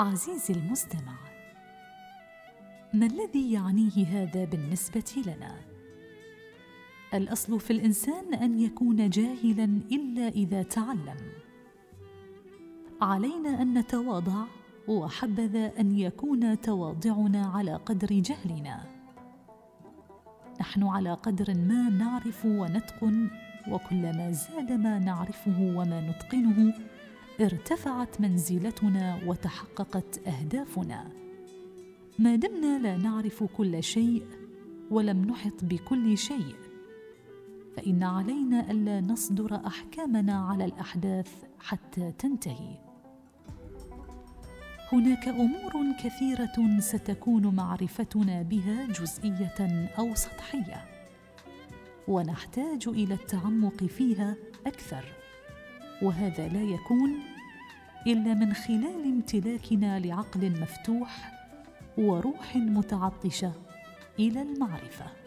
عزيزي المستمع، ما الذي يعنيه هذا بالنسبة لنا؟ الأصل في الإنسان أن يكون جاهلاً إلا إذا تعلم. علينا أن نتواضع، وحبذا أن يكون تواضعنا على قدر جهلنا. نحن على قدر ما نعرف ونتقن، وكلما زاد ما نعرفه وما نتقنه ارتفعت منزلتنا وتحققت أهدافنا. ما دمنا لا نعرف كل شيء ولم نحط بكل شيء، فإن علينا ألا نصدر أحكامنا على الأحداث حتى تنتهي. هناك أمور كثيرة ستكون معرفتنا بها جزئية أو سطحية، ونحتاج إلى التعمق فيها أكثر، وهذا لا يكون إلا من خلال امتلاكنا لعقل مفتوح وروح متعطشة إلى المعرفة.